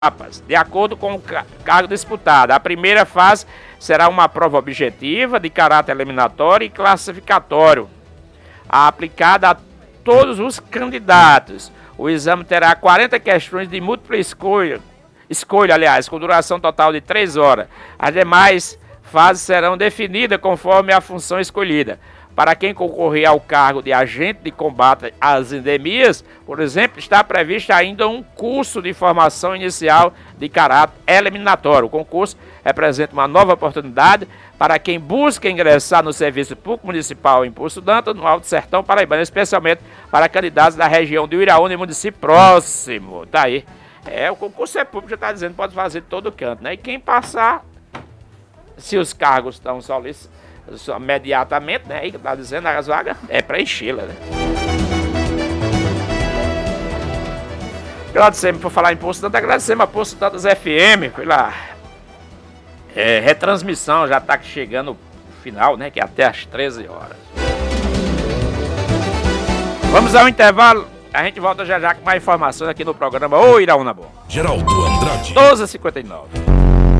etapas, de acordo com o cargo disputado. A primeira fase será uma prova objetiva, de caráter eliminatório e classificatório, aplicada a todos os candidatos. O exame terá 40 questões de múltipla escolha, com duração total de 3 horas. As demais fases serão definidas conforme a função escolhida. Para quem concorrer ao cargo de agente de combate às endemias, por exemplo, está previsto ainda um curso de formação inicial de caráter eliminatório. O concurso representa uma nova oportunidade para quem busca ingressar no Serviço Público Municipal em Poço d'Anta, no Alto Sertão Paraibano, especialmente para candidatos da região de Uiraúna e município próximo. Tá aí. O concurso é público, já está dizendo, pode fazer de todo canto, né? E quem passar, se os cargos estão solicitados imediatamente, né? Aí tá dizendo, as vagas é preenchê-la, né? Agradecemos por falar em Poço d'Anta, agradecemos a Poço d'Antas FM, foi lá. Retransmissão já tá chegando o final, né? Que é até às 13 horas. Vamos ao intervalo, a gente volta já com mais informações aqui no programa Ô Iraúna Bom. Geraldo Andrade. 12h59.